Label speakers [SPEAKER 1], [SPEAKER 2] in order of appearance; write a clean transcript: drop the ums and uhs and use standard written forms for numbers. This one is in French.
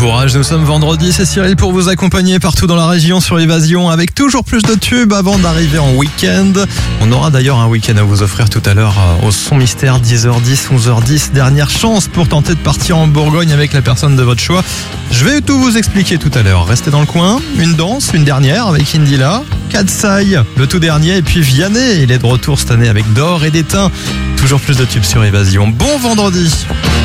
[SPEAKER 1] courage, nous sommes vendredi, c'est Cyril pour vous accompagner partout dans la région sur Évasion avec toujours plus de tubes avant d'arriver en week-end. On aura d'ailleurs un week-end à vous offrir tout à l'heure au Son Mystère, 10h10, 11h10. Dernière chance pour tenter de partir en Bourgogne avec la personne de votre choix. Je vais tout vous expliquer tout à l'heure. Restez dans le coin, une danse, une dernière avec Indila, Katsai, le tout dernier, et puis Vianney, il est de retour cette année avec D'or et d'Étain. Toujours plus de tubes sur Évasion. Bon vendredi!